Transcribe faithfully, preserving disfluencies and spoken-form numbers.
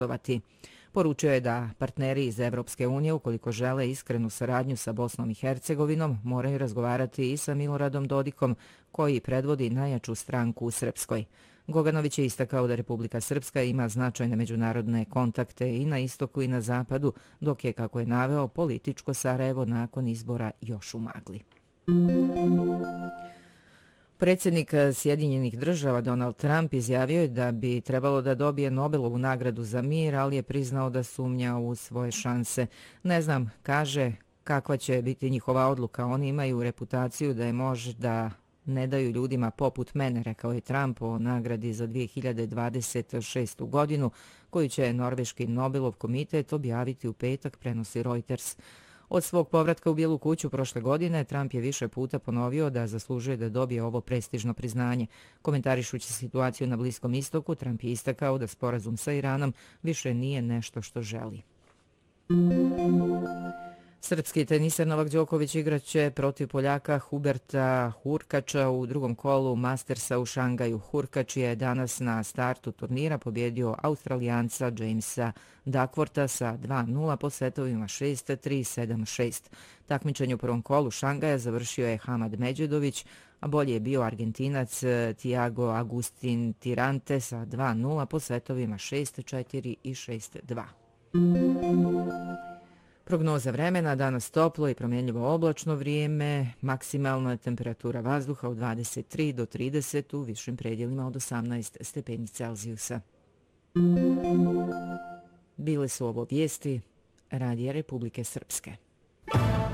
napredovati. Poručio je da partneri iz Evropske unije, ukoliko žele iskrenu saradnju sa Bosnom i Hercegovinom, moraju razgovarati i sa Miloradom Dodikom, koji predvodi najjaču stranku u Srpskoj. Goganović je istakao da Republika Srpska ima značajne međunarodne kontakte i na istoku i na zapadu, dok je, kako je naveo, političko Sarajevo nakon izbora još u magli. Predsjednik Sjedinjenih država Donald Trump izjavio je da bi trebalo da dobije Nobelovu nagradu za mir, ali je priznao da sumnja u svoje šanse. Ne znam, kaže, kakva će biti njihova odluka. Oni imaju reputaciju da je možda ne daju ljudima poput mene, rekao je Trump o nagradi za dvije hiljade dvadeset šestu godinu, koju će Norveški Nobelov komitet objaviti u petak, prenosi Reuters. Od svog povratka u Bijelu kuću prošle godine, Trump je više puta ponovio da zaslužuje da dobije ovo prestižno priznanje. Komentarišući situaciju na Bliskom istoku, Trump je istakao da sporazum sa Iranom više nije nešto što želi. Srpski teniser Novak Đoković igraće protiv Poljaka Huberta Hurkača u drugom kolu Mastersa u Šangaju. Hurkač je danas na startu turnira pobjedio Australijanca Jamesa Duckwortha sa dva nula po setovima šest tri sedam šest. Takmičenje u prvom kolu Šangaja završio je Hamad Međedović, a bolje je bio Argentinac Tiago Agustin Tirante sa dva nula po setovima šest četiri i šest dva. Prognoza vremena, danas toplo i promjenljivo oblačno vrijeme, maksimalna temperatura vazduha od dvadeset tri do trideset, u višim predjelima od osamnaest stepeni Celzijusa. Bile su ovo vijesti Radija Republike Srpske.